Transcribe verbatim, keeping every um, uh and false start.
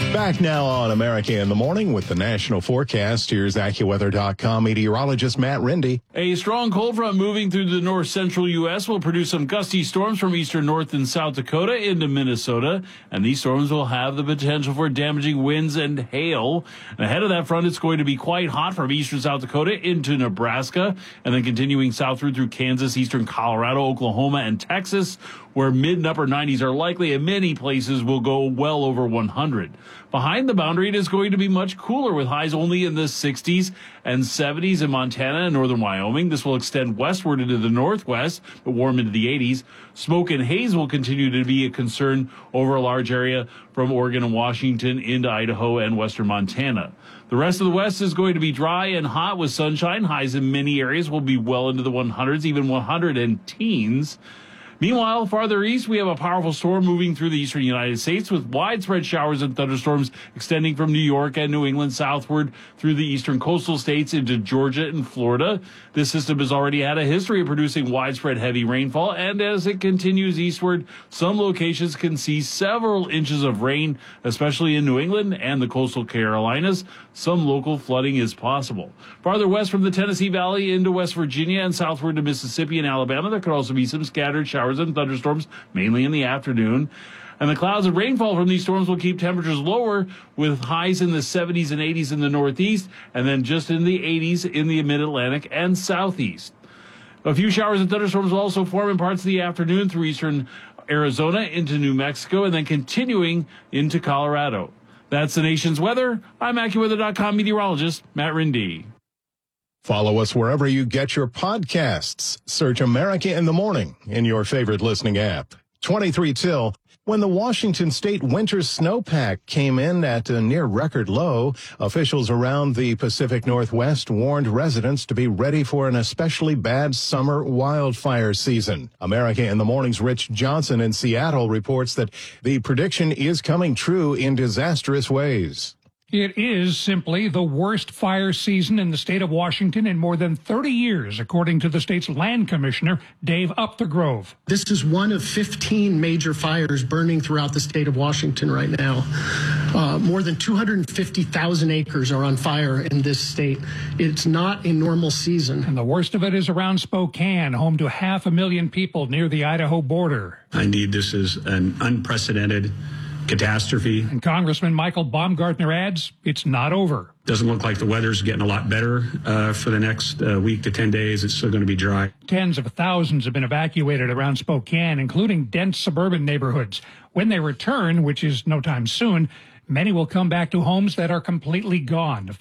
Back now on America in the Morning with the national forecast. Here's AccuWeather dot com meteorologist Matt Rindy. A strong cold front moving through the north central U S will produce some gusty storms from eastern North and South Dakota into Minnesota. And these storms will have the potential for damaging winds and hail. And ahead of that front, it's going to be quite hot from eastern South Dakota into Nebraska. And then continuing southward through Kansas, eastern Colorado, Oklahoma, and Texas, where mid and upper nineties are likely, and many places will go well over one hundred. Behind the boundary, it is going to be much cooler with highs only in the sixties and seventies in Montana and northern Wyoming. This will extend westward into the northwest, but warm into the eighties. Smoke and haze will continue to be a concern over a large area from Oregon and Washington into Idaho and western Montana. The rest of the west is going to be dry and hot with sunshine. Highs in many areas will be well into the hundreds, even one hundred and teens. Meanwhile, farther east, we have a powerful storm moving through the eastern United States with widespread showers and thunderstorms extending from New York and New England southward through the eastern coastal states into Georgia and Florida. This system has already had a history of producing widespread heavy rainfall, and as it continues eastward, some locations can see several inches of rain, especially in New England and the coastal Carolinas. Some local flooding is possible. Farther west from the Tennessee Valley into West Virginia and southward to Mississippi and Alabama, there could also be some scattered showers and thunderstorms, mainly in the afternoon. And the clouds and rainfall from these storms will keep temperatures lower with highs in the seventies and eighties in the northeast, and then just in the eighties in the mid-Atlantic and southeast. A few showers and thunderstorms will also form in parts of the afternoon through eastern Arizona into New Mexico and then continuing into Colorado. That's the nation's weather. I'm AccuWeather dot com meteorologist Matt Rindy. Follow us wherever you get your podcasts. Search America in the Morning in your favorite listening app. twenty-three till. When the Washington State winter snowpack came in at a near record low, officials around the Pacific Northwest warned residents to be ready for an especially bad summer wildfire season. America in the Morning's Rich Johnson in Seattle reports that the prediction is coming true in disastrous ways. It is simply the worst fire season in the state of Washington in more than thirty years, according to the state's land commissioner, Dave Upthegrove. This is one of fifteen major fires burning throughout the state of Washington right now. Uh, more than two hundred fifty thousand acres are on fire in this state. It's not a normal season. And the worst of it is around Spokane, home to half a million people near the Idaho border. I need this as an unprecedented catastrophe. And Congressman Michael Baumgartner adds, it's not over. Doesn't look like the weather's getting a lot better uh, for the next uh, week to ten days. It's still going to be dry. Tens of thousands have been evacuated around Spokane, including dense suburban neighborhoods. When they return, which is no time soon, many will come back to homes that are completely gone.